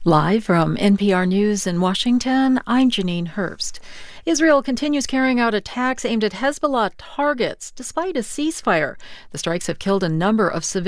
Live from NPR News in Washington, I'm Janine Herbst. Israel continues carrying out attacks aimed at Hezbollah targets despite a ceasefire. The strikes have killed a number of civilians.